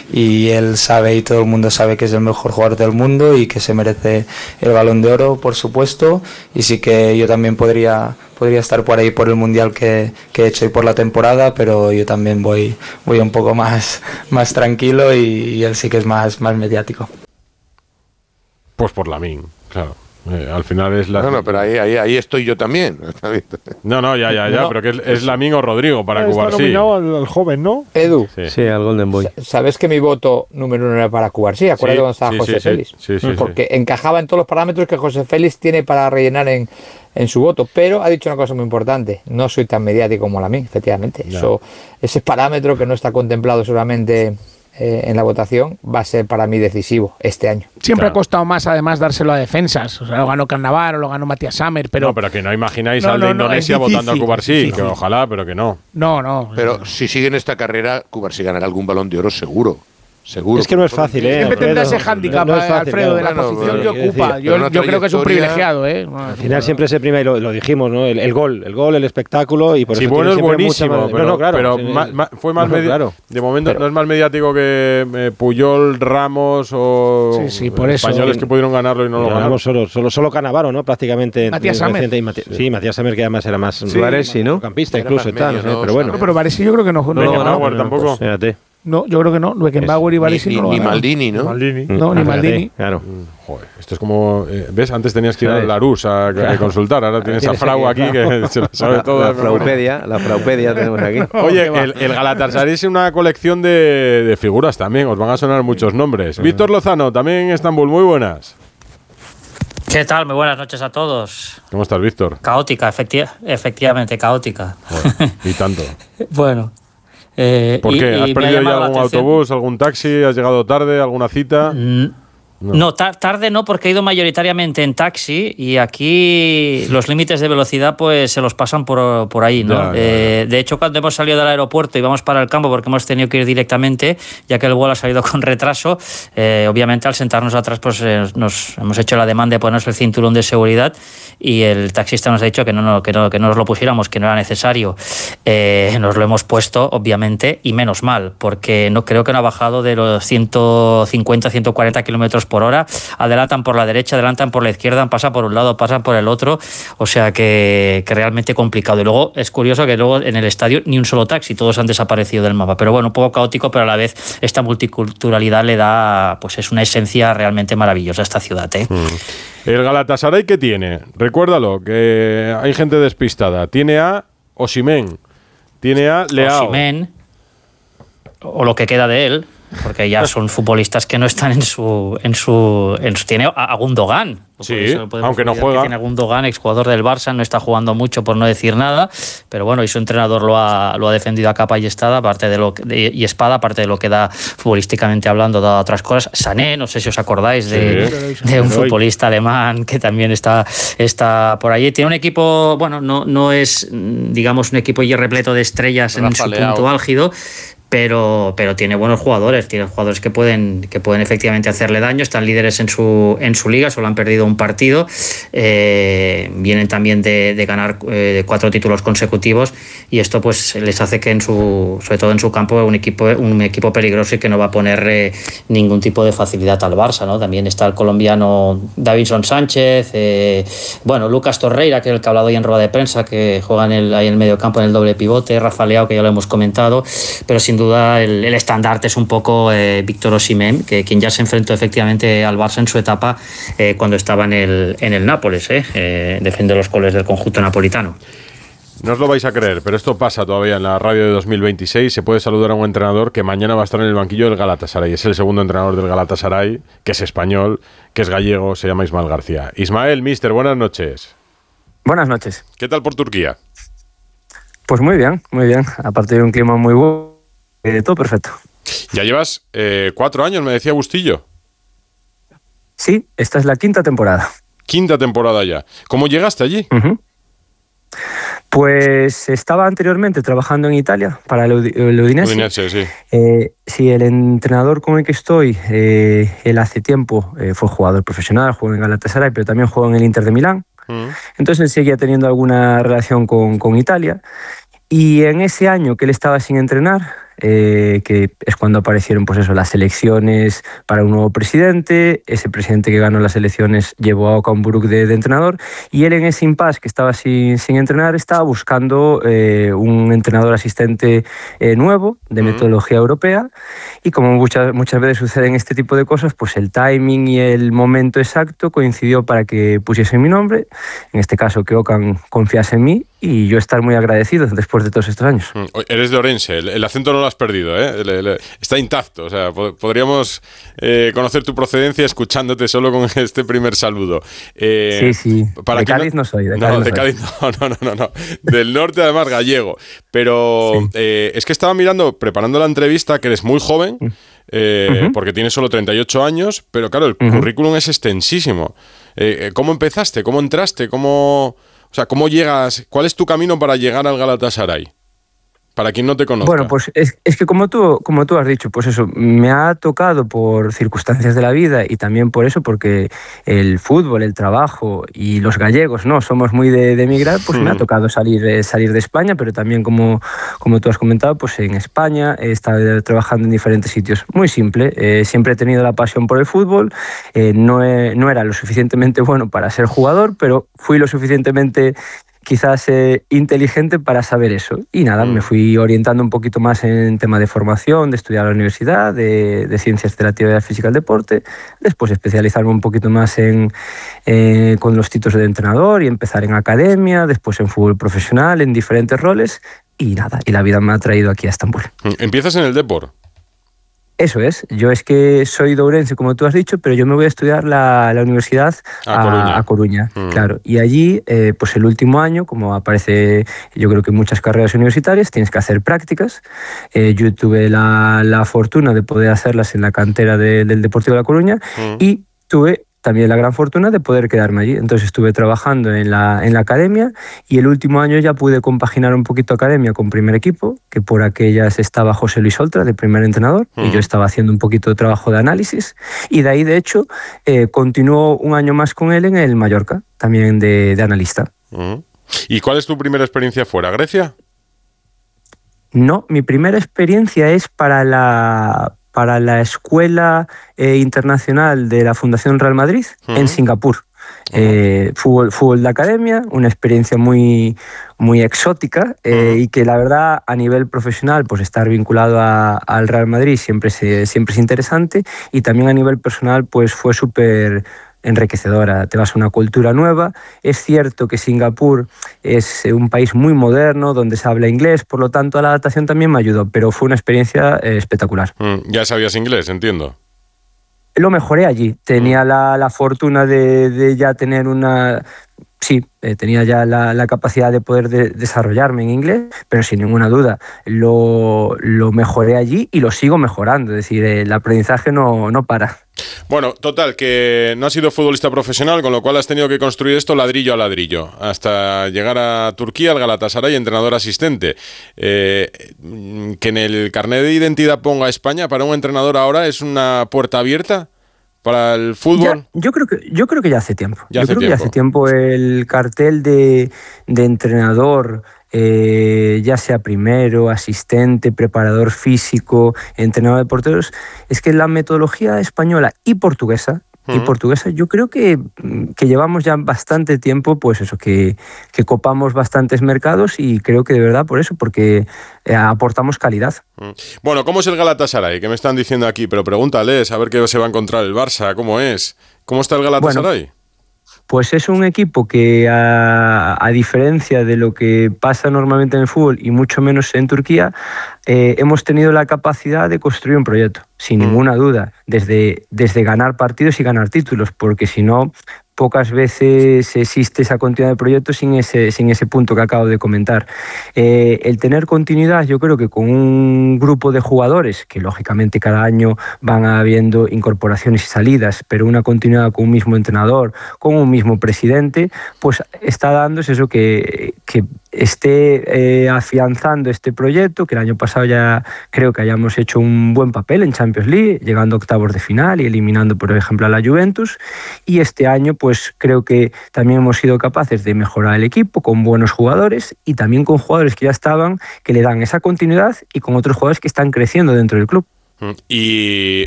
y él sabe y todo el mundo sabe que es el mejor jugador del mundo y que se merece el Balón de Oro, por supuesto, y sí que yo también podría estar por ahí por el Mundial que he hecho y por la temporada, pero yo también voy un poco más tranquilo y él sí que es más mediático. Pues por Lamine, claro. Al final es la... No, pero ahí estoy yo también. No, ya, pero que es Lamine o Rodrigo para Cubarsí. Está nominado al joven, ¿no? Edu. Sí, al Golden Boy. ¿Sabes que mi voto número 1 era para Cubarsí? Acuérdate cuando estaba José Félix. Sí, porque encajaba en todos los parámetros que José Félix tiene para rellenar en su voto, pero ha dicho una cosa muy importante: no soy tan mediático como Lamine, efectivamente. No. Ese parámetro que no está contemplado solamente en la votación va a ser para mí decisivo este año. Siempre ha costado más, además, dárselo a defensas. O sea, lo ganó Cannavaro, lo ganó Matías Sammer, pero... No, pero que no imagináis al de Indonesia votando a Cubarsí, que ojalá, pero que no. No. Pero si sigue en esta carrera, Cubarsí ganará algún Balón de Oro seguro. Es que no es fácil, Siempre tendrá ese hándicap, no fácil, Alfredo, de la posición que ocupa. Yo creo que es un privilegiado, Al final siempre se prima, y lo dijimos, ¿no? El gol, el espectáculo, y por eso bueno, es buenísimo, pero fue más claro. De momento no es más mediático que Puyol, Ramos o por eso, españoles que pudieron ganarlo y no lo ganaron. Solo Cannavaro, ¿no? Prácticamente. Matías Sammer. Sí, Matías Sammer, que además era más Varesi, ¿no? Campista incluso, pero bueno. Pero Varesi yo creo que no tampoco. Fíjate. No, yo creo que no. Beckenbauer y Varesi no lo ni Maldini, ¿no? No, ni Maldini. Claro. Joder, esto es como... ¿Ves? Antes tenías que ir a Larus a consultar. Ahora tienes a Frau aquí que se lo sabe todo. La Fraupedia tenemos aquí. Oye, el Galatasaray es una colección de figuras también. Os van a sonar muchos nombres. Víctor Lozano, también en Estambul. Muy buenas. ¿Qué tal? Muy buenas noches a todos. ¿Cómo estás, Víctor? Caótica, efectivamente, caótica. Joder, y tanto. Bueno... ¿Por qué? ¿Has perdido ya algún autobús, algún taxi? ¿Has llegado tarde? ¿Alguna cita? No, tarde no, porque he ido mayoritariamente en taxi y aquí los límites de velocidad pues se los pasan por ahí, ¿no? Ya. De hecho, cuando hemos salido del aeropuerto y vamos para el campo, porque hemos tenido que ir directamente, ya que el vuelo ha salido con retraso, obviamente al sentarnos atrás pues nos hemos hecho la demanda de ponernos el cinturón de seguridad y el taxista nos ha dicho que no nos lo pusiéramos, que no era necesario. Nos lo hemos puesto, obviamente, y menos mal, porque no creo que no ha bajado de los 150, 140 kilómetros por hora, adelantan por la derecha, adelantan por la izquierda, pasan por un lado, pasan por el otro, o sea que realmente complicado. Y luego es curioso que luego en el estadio ni un solo taxi, todos han desaparecido del mapa, pero bueno, un poco caótico, pero a la vez esta multiculturalidad le da, pues es una esencia realmente maravillosa a esta ciudad, ¿eh? ¿El Galatasaray qué tiene? Recuérdalo, que hay gente despistada. Tiene a Osimhen, tiene a Leao. Osimhen, o lo que queda de él, porque ya son futbolistas que no están en su tiene a Gundogan. Sí, aunque no juega. Tiene a Gundogan, exjugador del Barça, no está jugando mucho por no decir nada, pero bueno, y su entrenador lo ha defendido a capa y espada, aparte de espada, aparte de lo que da futbolísticamente hablando, da otras cosas. Sané, no sé si os acordáis de un futbolista alemán que también está por allí. Tiene un equipo, bueno, no es, digamos, un equipo ya repleto de estrellas en su punto álgido, pero tiene buenos jugadores, que pueden efectivamente hacerle daño. Están líderes en su liga, solo han perdido un partido, vienen también de ganar 4 títulos consecutivos, y esto pues les hace que sobre todo en su campo un equipo peligroso y que no va a poner ningún tipo de facilidad al Barça, ¿no? También está el colombiano Davinson Sánchez, Lucas Torreira, que es el que ha hablado hoy en rueda de prensa, que juega ahí en el medio campo en el doble pivote, Rafa Leao, que ya lo hemos comentado, pero sin duda el estandarte es un poco Víctor Osimhen, quien ya se enfrentó efectivamente al Barça en su etapa cuando estaba en el Nápoles, defiende los goles del conjunto napolitano. No os lo vais a creer, pero esto pasa todavía en la radio de 2026. Se puede saludar a un entrenador que mañana va a estar en el banquillo del Galatasaray. Es el segundo entrenador del Galatasaray, que es español, que es gallego, se llama Ismael García. Ismael, mister, buenas noches. Buenas noches. ¿Qué tal por Turquía? Pues muy bien, muy bien. Aparte de un clima muy bueno, todo perfecto. Ya llevas 4 años, me decía Bustillo. Sí, esta es la 5ª temporada. 5ª temporada ya. ¿Cómo llegaste allí? Pues estaba anteriormente trabajando en Italia para el Udinese. Udinese, sí. Sí, el entrenador con el que estoy, él hace tiempo fue jugador profesional, jugó en Galatasaray, pero también jugó en el Inter de Milán. Entonces él seguía teniendo alguna relación con Italia. Y en ese año que él estaba sin entrenar, que es cuando aparecieron pues eso, las elecciones para un nuevo presidente. Ese presidente que ganó las elecciones llevó a Okan Buruk de entrenador, y él en ese impasse que estaba sin entrenar estaba buscando un entrenador asistente nuevo de metodología europea, y como muchas veces suceden este tipo de cosas, pues el timing y el momento exacto coincidió para que pusiese mi nombre, en este caso que Okan confiase en mí, y yo estar muy agradecido después de todos estos años. Eres de Orense, el acento no lo has perdido, ¿eh? Está intacto, o sea, podríamos conocer tu procedencia escuchándote solo con este primer saludo. Sí, de Cádiz no soy. De Cádiz no. Del norte, además, gallego. Pero es que estaba mirando, preparando la entrevista, que eres muy joven, porque tienes solo 38 años, pero claro, el currículum es extensísimo. ¿Cómo empezaste? ¿Cómo entraste? ¿Cómo llegas? ¿Cuál es tu camino para llegar al Galatasaray? Para quien no te conozca. Bueno, pues es que como tú has dicho, pues eso, me ha tocado por circunstancias de la vida, y también por eso, porque el fútbol, el trabajo y los gallegos, ¿no? Somos muy de emigrar, pues me ha tocado salir de España, pero también como tú has comentado, pues en España he estado trabajando en diferentes sitios. Muy simple, siempre he tenido la pasión por el fútbol, no era lo suficientemente bueno para ser jugador, pero fui lo suficientemente quizás inteligente para saber eso. Y nada, me fui orientando un poquito más en tema de formación, de estudiar a la universidad, de ciencias de la actividad física del deporte, después especializarme un poquito más con los títulos de entrenador y empezar en academia, después en fútbol profesional, en diferentes roles, y nada, y la vida me ha traído aquí a Estambul. ¿Empiezas en el Depor? Eso es, yo es que soy de Ourense, como tú has dicho, pero yo me voy a estudiar la universidad a Coruña, claro. Y allí, pues el último año, como aparece yo creo que en muchas carreras universitarias, tienes que hacer prácticas. Yo tuve la fortuna de poder hacerlas en la cantera del Deportivo de La Coruña, y tuve también la gran fortuna de poder quedarme allí. Entonces estuve trabajando en la academia, y el último año ya pude compaginar un poquito academia con primer equipo, que por aquellas estaba José Luis Oltra de primer entrenador, y yo estaba haciendo un poquito de trabajo de análisis, y de ahí de hecho continuó un año más con él en el Mallorca, también de analista. ¿Y cuál es tu primera experiencia fuera? ¿Grecia? No, mi primera experiencia es para la Escuela Internacional de la Fundación Real Madrid en Singapur. Fútbol de academia, una experiencia muy, muy exótica, y que la verdad a nivel profesional, pues estar vinculado al Real Madrid siempre es interesante, y también a nivel personal pues fue súper enriquecedora. Te vas a una cultura nueva. Es cierto que Singapur es un país muy moderno donde se habla inglés, por lo tanto la adaptación también me ayudó, pero fue una experiencia espectacular. ¿Ya sabías inglés, entiendo? Lo mejoré allí. Tenía la fortuna de ya tener una... Sí, tenía ya la capacidad de poder desarrollarme en inglés, pero sin ninguna duda lo mejoré allí y lo sigo mejorando. Es decir, el aprendizaje no para. Bueno, total, que no has sido futbolista profesional, con lo cual has tenido que construir esto ladrillo a ladrillo, hasta llegar a Turquía, al Galatasaray, entrenador asistente. Que en el carnet de identidad ponga España, para un entrenador ahora, ¿es una puerta abierta para el fútbol? Yo creo que ya hace tiempo. Ya hace tiempo el cartel de entrenador, ya sea primero, asistente, preparador físico, entrenador de porteros, es que la metodología española y portuguesa, yo creo que llevamos ya bastante tiempo, pues eso, que copamos bastantes mercados, y creo que de verdad por eso, porque aportamos calidad. Bueno, ¿cómo es el Galatasaray? Que me están diciendo aquí, pero pregúntales a ver qué se va a encontrar el Barça, ¿cómo es? ¿Cómo está el Galatasaray? Bueno, pues es un equipo que, a diferencia de lo que pasa normalmente en el fútbol y mucho menos en Turquía, hemos tenido la capacidad de construir un proyecto, sin ninguna duda, desde ganar partidos y ganar títulos, porque si no, pocas veces existe esa continuidad de proyectos sin ese punto que acabo de comentar. El tener continuidad, yo creo que con un grupo de jugadores, que lógicamente cada año van habiendo incorporaciones y salidas, pero una continuidad con un mismo entrenador, con un mismo presidente, pues está dándose eso que que esté afianzando este proyecto, que el año pasado ya creo que hayamos hecho un buen papel en Champions League, llegando a octavos de final y eliminando, por ejemplo, a la Juventus, y este año pues creo que también hemos sido capaces de mejorar el equipo con buenos jugadores y también con jugadores que ya estaban, que le dan esa continuidad, y con otros jugadores que están creciendo dentro del club. Y